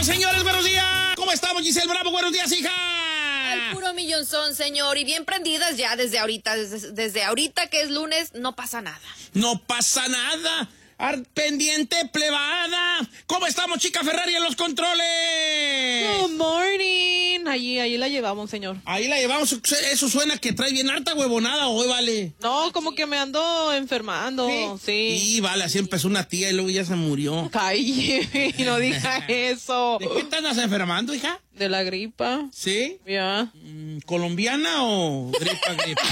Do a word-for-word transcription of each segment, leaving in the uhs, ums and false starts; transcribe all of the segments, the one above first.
Señores, buenos días. ¿Cómo estamos, Giselle Bravo? Buenos días, hija. Al puro millonzón, señor. Y bien prendidas ya desde ahorita. Desde, desde ahorita que es lunes, no pasa nada. No pasa nada. Ar pendiente, plebada. ¿Cómo estamos, chica Ferrari, en los controles? Good morning. Allí, allí la llevamos, señor. Ahí la llevamos. Eso suena que trae bien harta huevonada hoy, vale. No, como que me ando enfermando. Sí. Sí, vale, así empezó una tía y luego ya se murió. Ay, no diga eso. ¿De qué te andas enfermando, hija? De la gripa. ¿Sí? Ya. Mm, ¿Colombiana o gripa, gripa?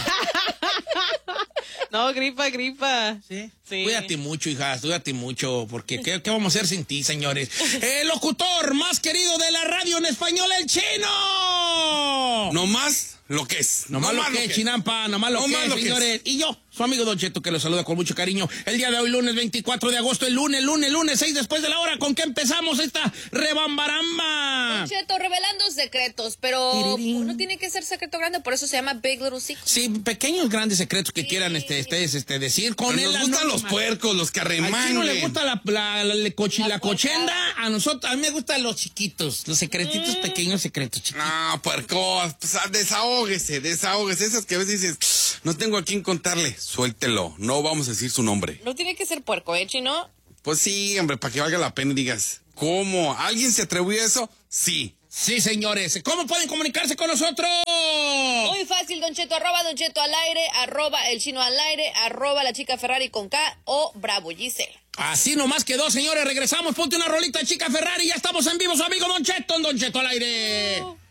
No, gripa, gripa. ¿Sí? Sí. Cuídate mucho, hija, cuídate mucho, porque ¿qué, qué vamos a hacer sin ti, señores? El locutor más querido de la radio en español, el Chino. No más lo que es. No más lo que es, Chinampa, no más lo que es, señores. Y yo, su amigo Don Cheto, que los saluda con mucho cariño. El día de hoy, lunes veinticuatro de agosto, el lunes, lunes, lunes, seis después de la hora. ¿Con qué empezamos esta rebambaramba? Don Cheto, revelando secretos, pero Tirirín. no tiene que ser secreto grande, por eso se llama Big Little Secret. Sí, pequeños, grandes secretos que Sí. quieran este, ustedes este, decir. Con Pero él nos gustan los puercos, los que Al arremangan. Chino le gusta la, la, la, la, cochi- La la cochenda, puerca. a nosotros, a mí me gustan los chiquitos, los secretitos pequeños, secretos chiquitos. No, puerco, pues, ah, desahógese, desahógese. Esas que a veces dices, no tengo a quién contarle. Suéltelo, no vamos a decir su nombre. No tiene que ser puerco, ¿eh, Chino? Pues sí, hombre, para que valga la pena y digas, ¿cómo? ¿Alguien se atrevió a eso? Sí. Sí, señores. ¿Cómo pueden comunicarse con nosotros? Muy fácil, Don Cheto, arroba Don Cheto al aire, arroba el Chino al aire, arroba la chica Ferrari con K o Bravo Giselle. Así nomás quedó, señores. Regresamos. Ponte una rolita, chica Ferrari. Ya estamos en vivo, su amigo Don Cheto, en Don Cheto al aire.